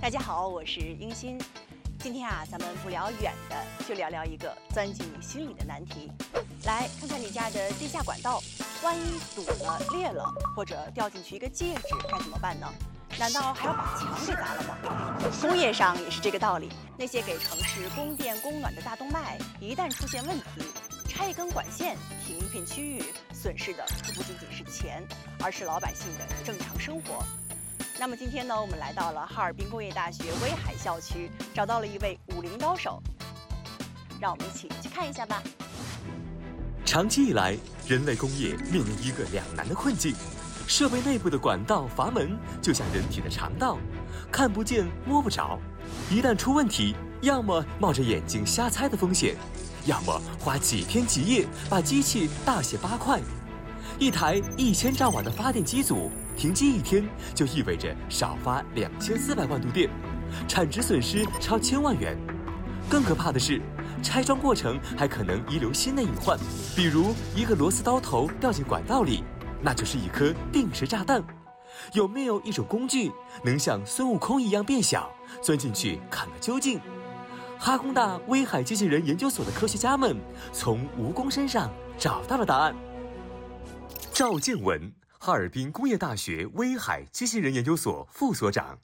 大家好，我是英欣。今天咱们不聊远的，就聊聊一个钻进你心里的难题。来看看你家的地下管道，万一堵了、裂了，或者掉进去一个戒指，该怎么办呢？难道还要把墙给砸了吗？工业上也是这个道理。那些给城市供电供暖的大动脉，一旦出现问题，拆一根管线，停一片区域，损失的可不仅仅是钱，而是老百姓的正常生活。那么今天呢，我们来到了哈尔滨工业大学威海校区，找到了一位武林高手，让我们一起去看一下吧。 长期以来，人类工业面临一个两难的困境：设备内部的管道阀门就像人体的肠道，看不见摸不着，一旦出问题，要么冒着眼睛瞎猜的风险，要么花几天几夜把机器大卸八块。一台1000兆瓦的发电机组停机一天，就意味着少发2400万度电，产值损失超1000万元。更可怕的是，拆装过程还可能遗留新的隐患，比如一个螺丝刀头掉进管道里，那就是一颗定时炸弹。有没有一种工具能像孙悟空一样变小，钻进去看个究竟？哈工大威海机器人研究所的科学家们从蜈蚣身上找到了答案。赵建文，哈尔滨工业大学威海机器人研究所副所长。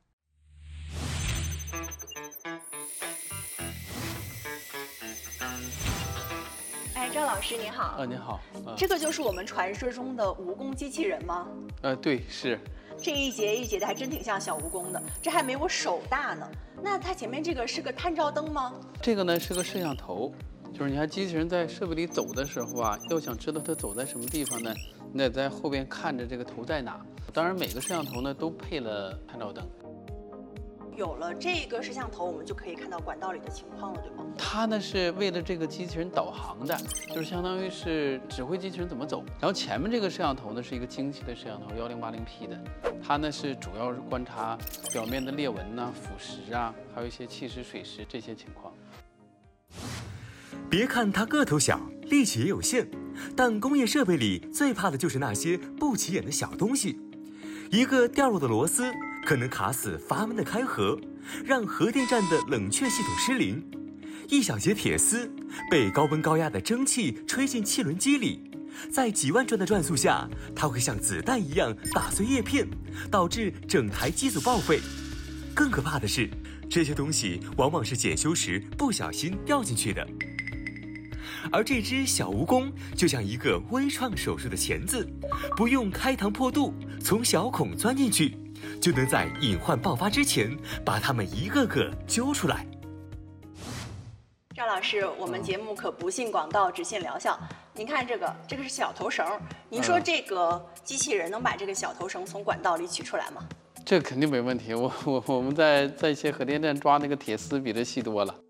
赵老师您好。 您好。 这个就是我们传说中的蜈蚣机器人吗？ 对，是。 这一节一节的还真挺像小蜈蚣的，这还没我手大呢。那它前面这个是个探照灯吗？ 这个呢是个摄像头，就是你看机器人在设备里走的时候要想知道它走在什么地方呢，你得在后边看着这个头在哪。当然每个摄像头呢都配了探照灯。 有了这个摄像头，我们就可以看到管道里的情况了，对吗？ 它呢是为了这个机器人导航的，就是相当于是指挥机器人怎么走。然后前面这个摄像头呢是一个精细的摄像头，1080P 的，它呢是主要是观察表面的裂纹呐、腐蚀啊，还有一些气蚀、水蚀这些情况。 别看它个头小，力气也有限，但工业设备里最怕的就是那些不起眼的小东西。一个掉落的螺丝可能卡死阀门的开合，让核电站的冷却系统失灵；一小节铁丝被高温高压的蒸汽吹进汽轮机里，在几万转的转速下，它会像子弹一样打碎叶片，导致整台机组报废。更可怕的是，这些东西往往是检修时不小心掉进去的。而这只小蜈蚣就像一个微创手术的钳子，不用开膛破肚，从小孔钻进去，就能在隐患爆发之前把它们一个个揪出来。 赵老师，我们节目可不信广告，只信疗效。您看这个是小头绳，您说这个机器人能把这个小头绳从管道里取出来吗？ 这肯定没问题，我们在一些核电站抓那个铁丝比这细多了。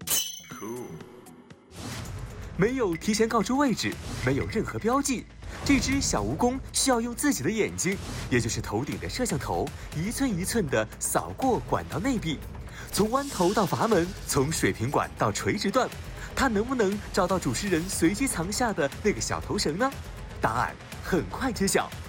没有提前告知位置，没有任何标记，这只小蜈蚣需要用自己的眼睛，也就是头顶的摄像头，一寸一寸地扫过管道内壁，从弯头到阀门，从水平管到垂直段，它能不能找到主持人随机藏下的那个小头绳呢？答案很快揭晓。